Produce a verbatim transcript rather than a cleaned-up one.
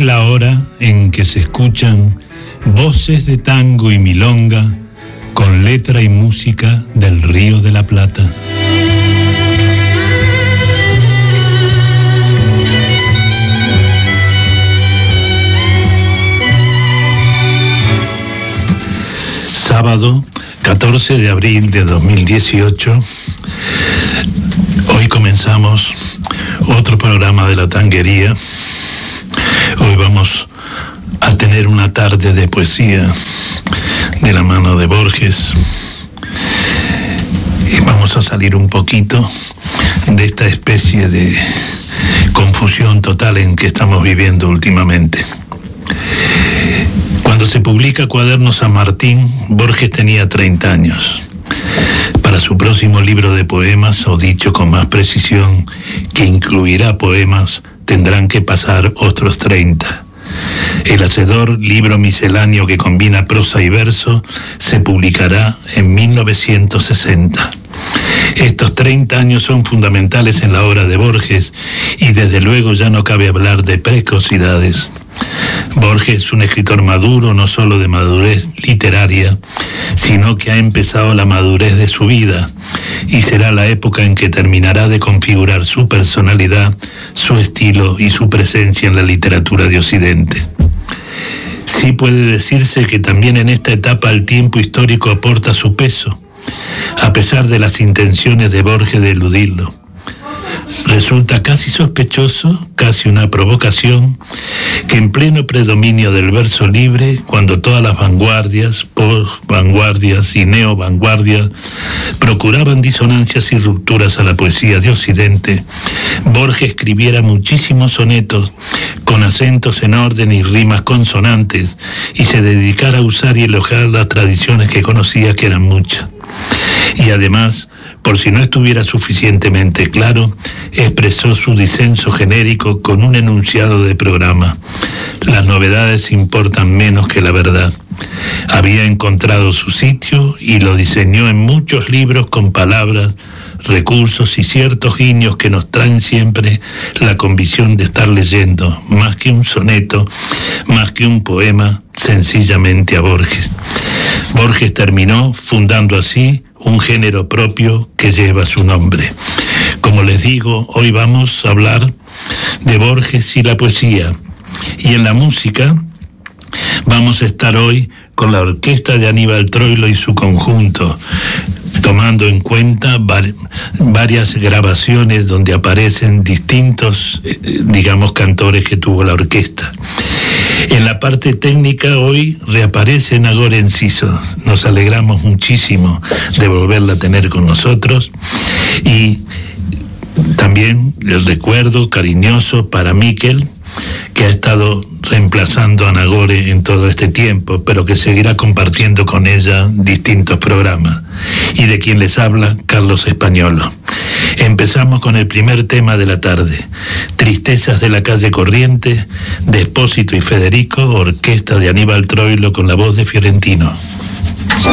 la hora en que se escuchan voces de tango y milonga con letra y música del Río de la Plata. Sábado, catorce de abril de dos mil dieciocho, hoy comenzamos otro programa de la tanguería. Hoy vamos a tener una tarde de poesía de la mano de Borges y vamos a salir un poquito de esta especie de confusión total en que estamos viviendo últimamente. Cuando se publica Cuaderno San Martín, Borges tenía treinta años. Para su próximo libro de poemas, o dicho con más precisión, que incluirá poemas, tendrán que pasar otros treinta. El Hacedor, libro misceláneo que combina prosa y verso, se publicará en mil novecientos sesenta. Estos treinta años son fundamentales en la obra de Borges y desde luego ya no cabe hablar de precocidades. Borges es un escritor maduro, no solo de madurez literaria, sino que ha empezado la madurez de su vida y será la época en que terminará de configurar su personalidad, su estilo y su presencia en la literatura de Occidente. Sí puede decirse que también en esta etapa el tiempo histórico aporta su peso, a pesar de las intenciones de Borges de eludirlo. Resulta casi sospechoso, casi una provocación, que en pleno predominio del verso libre, cuando todas las vanguardias, post-vanguardias y neo-vanguardias procuraban disonancias y rupturas a la poesía de Occidente, Borges escribiera muchísimos sonetos con acentos en orden y rimas consonantes y se dedicara a usar y elogiar las tradiciones que conocía, que eran muchas. Y además, por si no estuviera suficientemente claro, expresó su disenso genérico con un enunciado de programa. Las novedades importan menos que la verdad. Había encontrado su sitio y lo diseñó en muchos libros con palabras, recursos y ciertos guiños que nos traen siempre la convicción de estar leyendo, más que un soneto, más que un poema, sencillamente a Borges. Borges terminó fundando así un género propio que lleva su nombre. Como les digo, hoy vamos a hablar de Borges y la poesía. Y en la música vamos a estar hoy con la orquesta de Aníbal Troilo y su conjunto, tomando en cuenta var- varias grabaciones donde aparecen distintos, eh, digamos, cantores que tuvo la orquesta. En la parte técnica hoy reaparece Nagore Enciso. Nos alegramos muchísimo de volverla a tener con nosotros y también el recuerdo cariñoso para Miquel, que ha estado reemplazando a Nagore en todo este tiempo, pero que seguirá compartiendo con ella distintos programas. Y de quien les habla, Carlos Españolo. Empezamos con el primer tema de la tarde, Tristezas de la calle Corriente, de Espósito y Federico, orquesta de Aníbal Troilo con la voz de Fiorentino.